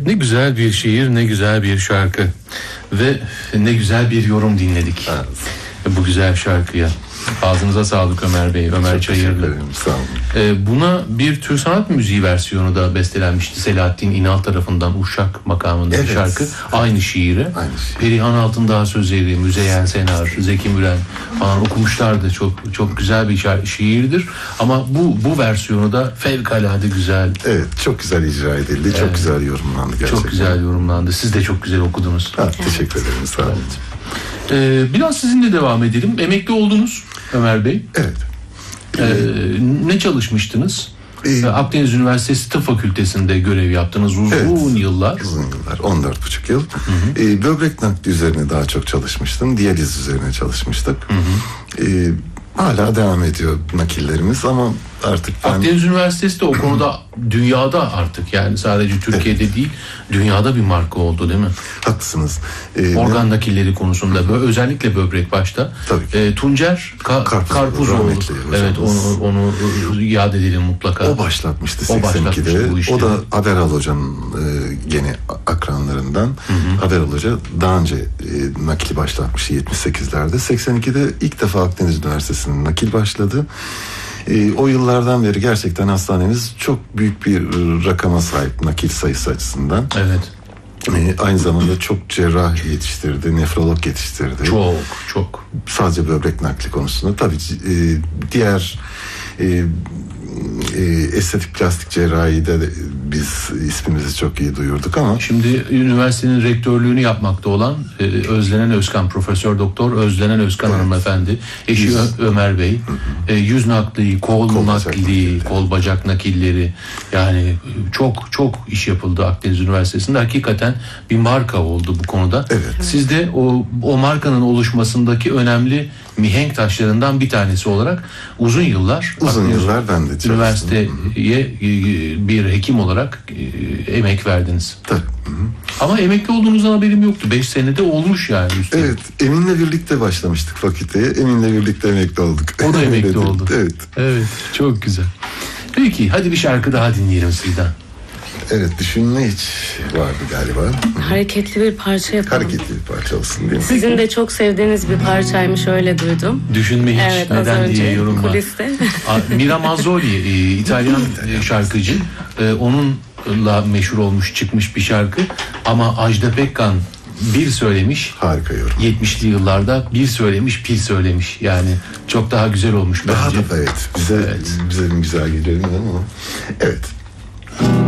Ne güzel bir şiir, ne güzel bir şarkı ve ne güzel bir yorum dinledik. Bu güzel şarkıya. Ağzınıza sağlık Ömer Bey, Ömer Çayırlı. Sağ olun. Buna bir Türk sanat müziği versiyonu da bestelenmişti Selahattin İnal tarafından, Uşak makamında bir şarkı. Aynı şiiri. Perihan Altındağ sözleri, Müzeyyen Senar, Zeki Müren falan okumuşlardı. Çok güzel bir şiirdir. Ama bu versiyonu da fevkalade güzel. Evet, çok güzel icra edildi. Evet. Çok güzel yorumlandı gerçekten. Çok güzel yorumlandı. Siz de çok güzel okudunuz. Teşekkür ederim. Sağ olun. Biraz sizinle devam edelim. Emekli oldunuz Ömer Bey. Evet. Ne çalışmıştınız? Akdeniz Üniversitesi Tıp Fakültesi'nde görev yaptınız uzun yıllar. Uzun yıllar, 14,5 yıl. Böbrek nakli üzerine daha çok çalışmıştım. Diyaliz üzerine çalışmıştık. Hala devam ediyor nakillerimiz ama artık Akdeniz Üniversitesi de o konuda dünyada artık, yani sadece Türkiye'de değil, dünyada bir marka oldu değil mi? Haklısınız. Organ nakilleri konusunda özellikle böbrek başta. Tuncer Karpuzoğlu. Evet, onu yad edelim mutlaka. O başlatmıştı 82'de. O da Aderal Hoca'nın gene akranlarından. Aderal Hoca daha önce nakili başlatmıştı 78'lerde. 82'de ilk defa Akdeniz Üniversitesi'nin nakil başladı. O yıllardan beri gerçekten hastanemiz çok büyük bir rakama sahip nakil sayısı açısından. Evet. Aynı zamanda çok cerrah yetiştirdi, nefrolog yetiştirdi. Çok. Sadece böbrek nakli konusunda. Tabii diğer estetik plastik cerrahide de biz ismimizi çok iyi duyurduk ama şimdi üniversitenin rektörlüğünü yapmakta olan Özlenen Özkan, Profesör Doktor Özlenen Özkan hanımefendi, eşi Ömer Bey, yüz nakli, kol nakli, kol bacak nakilleri, yani çok iş yapıldı Akdeniz Üniversitesi'nde. Hakikaten bir marka oldu bu konuda. Evet. Siz de o markanın oluşmasındaki önemli mihenk taşlarından bir tanesi olarak uzun yıllar ben de üniversiteye bir hekim olarak emek verdiniz. Tabii. Ama emekli olduğunuzdan haberim yoktu. 5 senede olmuş yani üstelik. Evet. Emin'le birlikte başlamıştık fakülteye. Emin'le birlikte emekli olduk. O da emekli oldu. Evet. Çok güzel. Peki hadi bir şarkı daha dinleyelim sizden. Evet, düşünme hiç vardı galiba. Hareketli bir parça yapalım. Hareketli bir parça olsun değil mi? Sizin de çok sevdiğiniz bir parçaymış, öyle duydum. Düşünme hiç, evet, neden diye yorum var. Kuliste. Mira Mazzoli, İtalyan şarkıcı. Onunla meşhur olmuş, çıkmış bir şarkı. Ama Ajda Pekkan bir söylemiş. Harika yorum. 70'li yıllarda bir söylemiş, pil söylemiş. Yani çok daha güzel olmuş bence. Daha da evet. Bize güzel geliyor ama. Evet.